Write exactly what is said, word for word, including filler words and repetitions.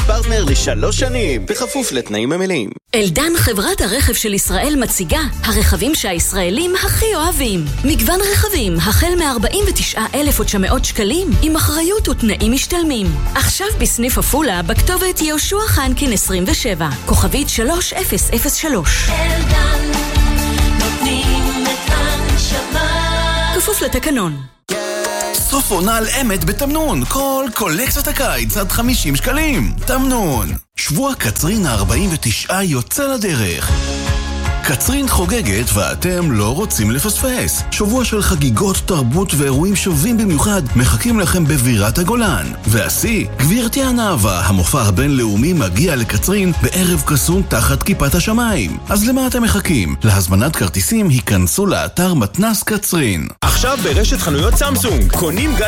פרטנר לשלוש שנים, בכפוף לתנאים המלאים. אלדן, חברת הרכב של ישראל, מציגה הרכבים שהישראלים הכי אוהבים. מגוון רכבים, החל מ-ארבעים ותשעה אלף ותשע מאות שקלים, עם אחריות ותנאים משתלמים. עכשיו בסניף עפולה, בכתובת יהושע חנקין עשרים ושבע, כוכבית שלוש אפס אפס שלוש. אלדן, נותנים את הנשמה. כפוף לתקנון. סוף עונה על אמת בתמנון, כל קולקציית הקיץ עד חמישים שקלים. תמנון, שבוע קצרין ה-ארבעים ותשע יוצא לדרך. קצרין חוגגת ואתם לא רוצים לפספס. שבוע של חגיגות, תרבות ואירועים שווים במיוחד מחכים לכם בבירת הגולן. והשיא, גבירתי הנאווה, המופע הבינלאומי מגיע לקצרין בערב קסום תחת כיפת השמיים. אז למה אתם מחכים? להזמנת כרטיסים היכנסו לאתר מתנס קצרין. עכשיו ברשת חנויות סמסונג, קונים